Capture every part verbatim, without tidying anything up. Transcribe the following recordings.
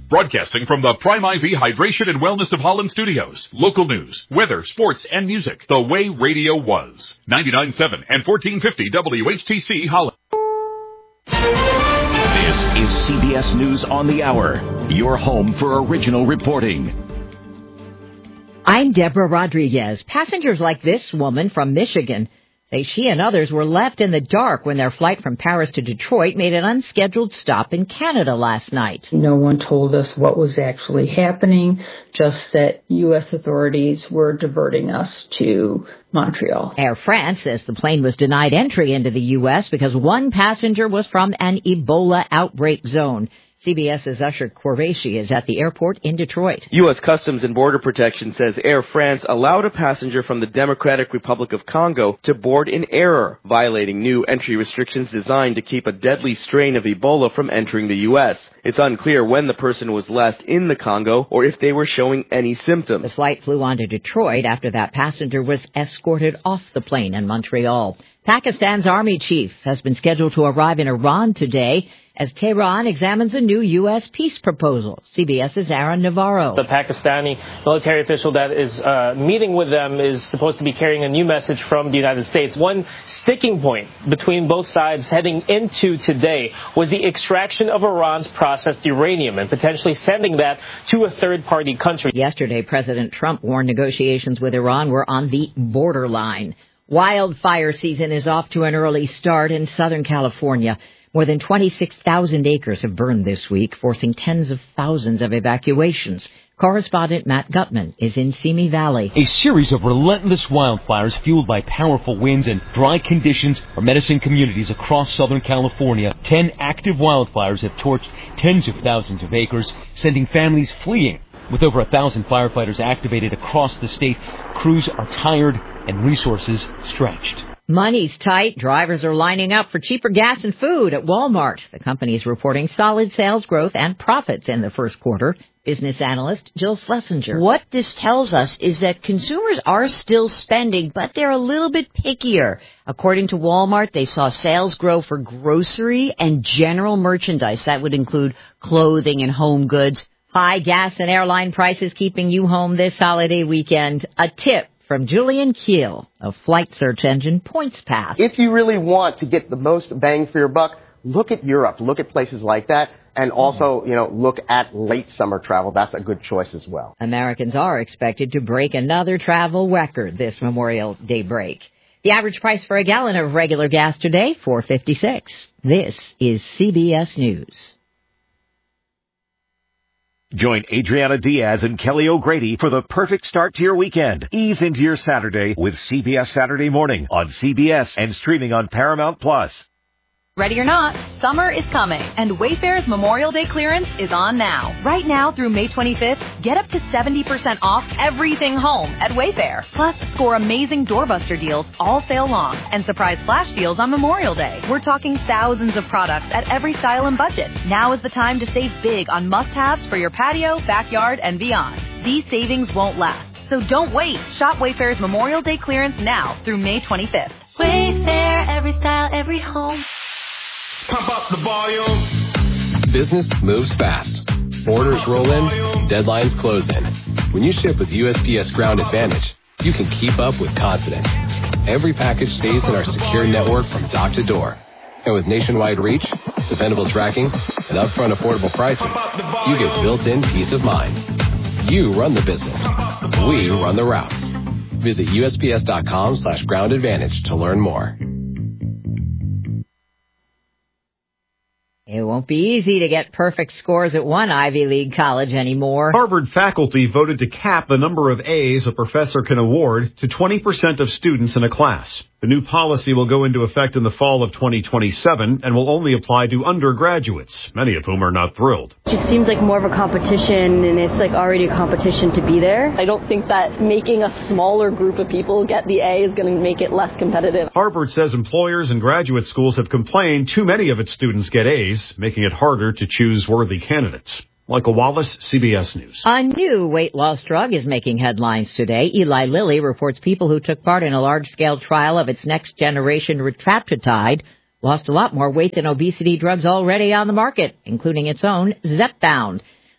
Broadcasting from the Prime I V Hydration and Wellness of Holland studios. Local news, weather, sports, and music. The way radio was. ninety-nine point seven and fourteen fifty W H T C Holland. This is C B S News on the Hour, your home for original reporting. I'm Deborah Rodriguez. Passengers like this woman from Michigan say she and others were left in the dark when their flight from Paris to Detroit made an unscheduled stop in Canada last night. No one told us what was actually happening, just that U S authorities were diverting us to Montreal. Air France says the plane was denied entry into the U S because one passenger was from an Ebola outbreak zone. CBS's Usher Qureshi is at the airport in Detroit. U S Customs and Border Protection says Air France allowed a passenger from the Democratic Republic of Congo to board in error, violating new entry restrictions designed to keep a deadly strain of Ebola from entering the U S. It's unclear when the person was last in the Congo or if they were showing any symptoms. The flight flew on to Detroit after that passenger was escorted off the plane in Montreal. Pakistan's army chief has been scheduled to arrive in Iran today as Tehran examines a new U S peace proposal. CBS's Aaron Navarro. The Pakistani military official that is uh, meeting with them is supposed to be carrying a new message from the United States. One sticking point between both sides heading into today was the extraction of Iran's processed uranium and potentially sending that to a third-party country. Yesterday, President Trump warned negotiations with Iran were on the borderline. Wildfire season is off to an early start in Southern California. More than twenty-six thousand acres have burned this week, forcing tens of thousands of evacuations. Correspondent Matt Gutman is in Simi Valley. A series of relentless wildfires fueled by powerful winds and dry conditions are menacing communities across Southern California. Ten active wildfires have torched tens of thousands of acres, sending families fleeing. With over a thousand firefighters activated across the state, crews are tired and resources stretched. Money's tight. Drivers are lining up for cheaper gas and food at Walmart. The company is reporting solid sales growth and profits in the first quarter. Business analyst Jill Schlesinger. What this tells us is that consumers are still spending, but they're a little bit pickier. According to Walmart, they saw sales grow for grocery and general merchandise. That would include clothing and home goods. High gas and airline prices keeping you home this holiday weekend. A tip from Julian Keel of flight search engine PointsPath. If you really want to get the most bang for your buck, look at Europe, look at places like that, and also, you know, look at late summer travel. That's a good choice as well. Americans are expected to break another travel record this Memorial Day break. The average price for a gallon of regular gas today, four fifty-six. This is C B S News. Join Adriana Diaz and Kelly O'Grady for the perfect start to your weekend. Ease into your Saturday with C B S Saturday Morning on C B S and streaming on Paramount Plus. Ready or not, summer is coming, and Wayfair's Memorial Day clearance is on now. Right now through May twenty-fifth, get up to seventy percent off everything home at Wayfair. Plus, score amazing doorbuster deals all sale long and surprise flash deals on Memorial Day. We're talking thousands of products at every style and budget. Now is the time to save big on must-haves for your patio, backyard, and beyond. These savings won't last, so don't wait. Shop Wayfair's Memorial Day clearance now through May twenty-fifth. Wayfair, every style, every home. Pump up the volume. Business moves fast. Orders roll in, deadlines close in. When you ship with U S P S Ground Advantage, you can keep up with confidence. Every package stays in our secure network from dock to door. And with nationwide reach, dependable tracking, and upfront affordable pricing, you get built-in peace of mind. You run the business. We run the routes. Visit U S P S dot com slash ground advantage to learn more. It won't be easy to get perfect scores at one Ivy League college anymore. Harvard faculty voted to cap the number of A's a professor can award to twenty percent of students in a class. The new policy will go into effect in the fall of twenty twenty-seven and will only apply to undergraduates, many of whom are not thrilled. It just seems like more of a competition, and it's like already a competition to be there. I don't think that making a smaller group of people get the A is going to make it less competitive. Harvard says employers and graduate schools have complained too many of its students get A's, making it harder to choose worthy candidates. Michael Wallace, C B S News. A new weight loss drug is making headlines today. Eli Lilly reports people who took part in a large-scale trial of its next-generation retatrutide lost a lot more weight than obesity drugs already on the market, including its own Zepbound.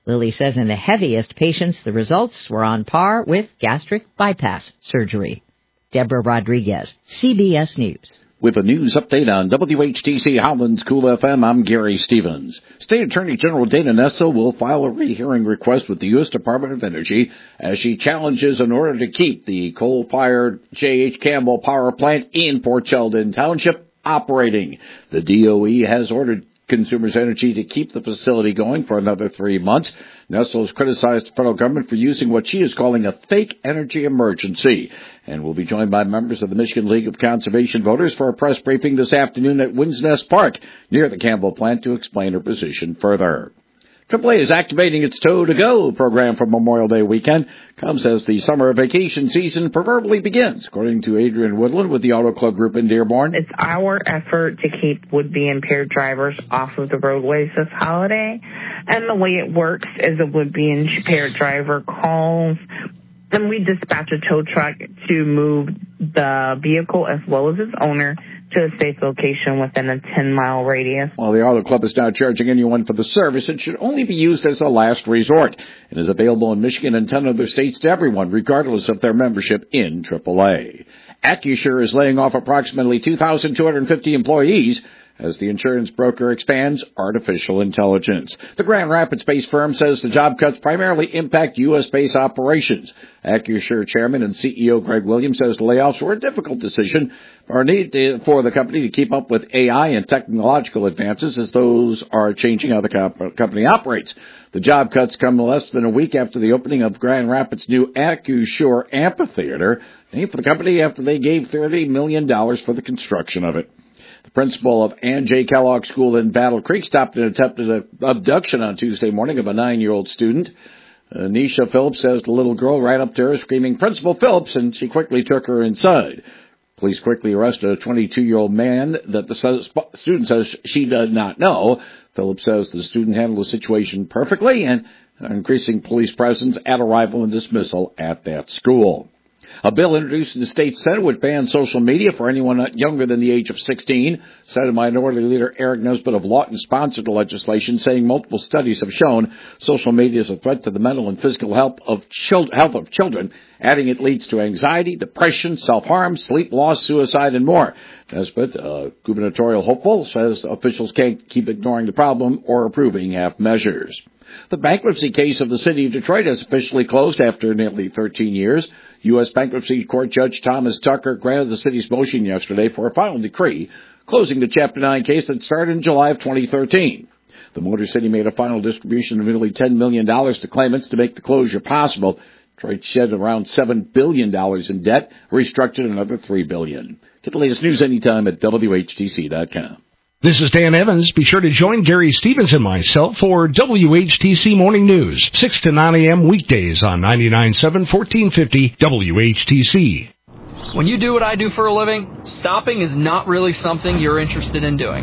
Lilly says in the heaviest patients, the results were on par with gastric bypass surgery. Deborah Rodriguez, C B S News. With a news update on W H T C Holland's Cool F M, I'm Gary Stevens. State Attorney General Dana Nessel will file a rehearing request with the U S Department of Energy as she challenges in order to keep the coal-fired J H. Campbell power plant in Port Sheldon Township operating. The D O E has ordered Consumers Energy to keep the facility going for another three months. Nessel has criticized the federal government for using what she is calling a fake energy emergency, and will be joined by members of the Michigan League of Conservation Voters for a press briefing this afternoon at Winds Nest Park near the Campbell plant to explain her position further. triple A is activating its Tow to Go program for Memorial Day weekend. Comes as the summer vacation season proverbially begins, according to Adrian Woodland with the Auto Club Group in Dearborn. It's our effort to keep would-be impaired drivers off of the roadways this holiday. And the way it works is a would-be impaired driver calls, and we dispatch a tow truck to move the vehicle as well as its owner to a safe location within a ten-mile radius. While the Auto Club is not charging anyone for the service, it should only be used as a last resort and is available in Michigan and ten other states to everyone, regardless of their membership in triple A. Accusure is laying off approximately two thousand two hundred fifty employees as the insurance broker expands artificial intelligence. The Grand Rapids-based firm says the job cuts primarily impact U S-based operations. Accusure chairman and C E O Greg Williams says the layoffs were a difficult decision or need to, for the company to keep up with A I and technological advances as those are changing how the comp- company operates. The job cuts come less than a week after the opening of Grand Rapids' new Accusure Amphitheater, named for the company after they gave thirty million dollars for the construction of it. The principal of Ann J. Kellogg School in Battle Creek stopped an attempted abduction on Tuesday morning of a nine-year-old student. Uh, Nisha Phillips says the little girl ran up to her screaming, "Principal Phillips," and she quickly took her inside. Police quickly arrested a twenty-two-year-old man that the student says she did not know. Phillips says the student handled the situation perfectly and increasing police presence at arrival and dismissal at that school. A bill introduced in the state Senate would ban social media for anyone younger than the age of sixteen. Senate Minority Leader Eric Nesbitt of Lawton sponsored the legislation, saying multiple studies have shown social media is a threat to the mental and physical health of, chil- health of children, adding it leads to anxiety, depression, self-harm, sleep loss, suicide, and more. Nesbitt, uh, gubernatorial hopeful, says officials can't keep ignoring the problem or approving half measures. The bankruptcy case of the city of Detroit has officially closed after nearly thirteen years. U S Bankruptcy Court Judge Thomas Tucker granted the city's motion yesterday for a final decree, closing the Chapter nine case that started in July of twenty thirteen. The Motor City made a final distribution of nearly ten million dollars to claimants to make the closure possible. Detroit shed around seven billion dollars in debt, restructured another three billion dollars. Get the latest news anytime at W H T C dot com. This is Dan Evans. Be sure to join Gary Stevens and myself for W H T C Morning News, six to nine a.m. weekdays on ninety-nine point seven, fourteen fifty W H T C. When you do what I do for a living, stopping is not really something you're interested in doing.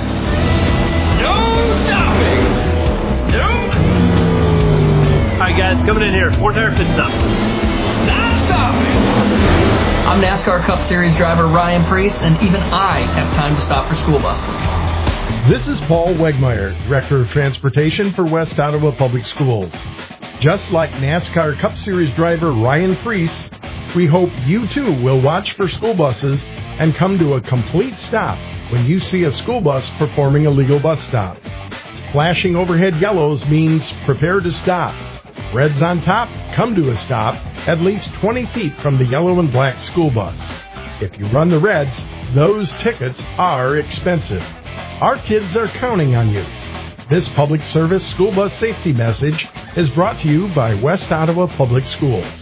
No stopping! Nope! Alright guys, coming in here. Fourth air pit stop. Not stopping! I'm NASCAR Cup Series driver Ryan Preece, and even I have time to stop for school buses. This is Paul Wegmeyer, Director of Transportation for West Ottawa Public Schools. Just like NASCAR Cup Series driver Ryan Preece, we hope you too will watch for school buses and come to a complete stop when you see a school bus performing a legal bus stop. Flashing overhead yellows means prepare to stop. Reds on top, come to a stop at least twenty feet from the yellow and black school bus. If you run the reds, those tickets are expensive. Our kids are counting on you. This public service school bus safety message is brought to you by West Ottawa Public Schools.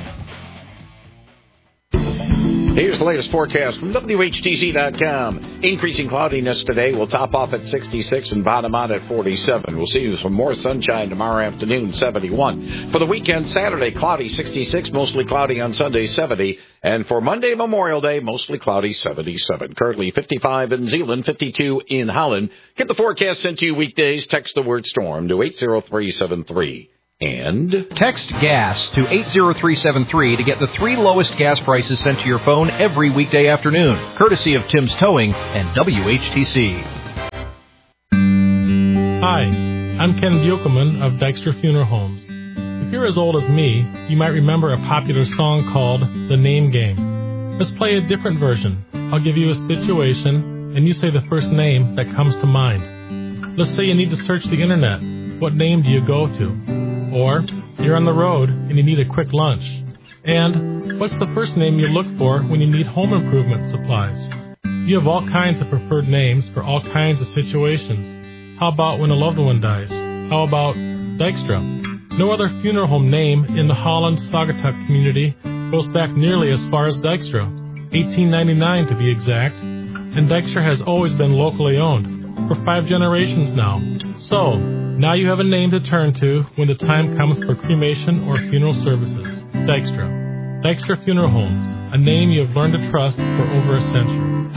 Here's the latest forecast from W H T C dot com. Increasing cloudiness today will top off at sixty-six and bottom out at forty-seven. We'll see some more sunshine tomorrow afternoon, seventy-one. For the weekend, Saturday, cloudy, sixty-six, mostly cloudy on Sunday, seventy. And for Monday, Memorial Day, mostly cloudy, seventy-seven. Currently fifty-five in Zeeland, fifty-two in Holland. Get the forecast sent to you weekdays. Text the word storm to eight zero three seven three. And text GAS to eight zero three seven three to get the three lowest gas prices sent to your phone every weekday afternoon, courtesy of Tim's Towing and W H T C. Hi, I'm Ken Buchelman of Dykstra Funeral Homes. If you're as old as me, you might remember a popular song called The Name Game. Let's play a different version. I'll give you a situation, and you say the first name that comes to mind. Let's say you need to search the internet. What name do you go to? Or you're on the road and you need a quick lunch. And what's the first name you look for when you need home improvement supplies? You have all kinds of preferred names for all kinds of situations. How about when a loved one dies? How about Dykstra? No other funeral home name in the Holland-Saugatuck community goes back nearly as far as Dykstra, eighteen ninety-nine to be exact, and Dykstra has always been locally owned, for five generations now. So, now you have a name to turn to when the time comes for cremation or funeral services. Dykstra. Dykstra Funeral Homes, a name you have learned to trust for over a century.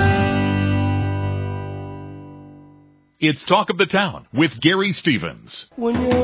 It's Talk of the Town with Gary Stevens. When you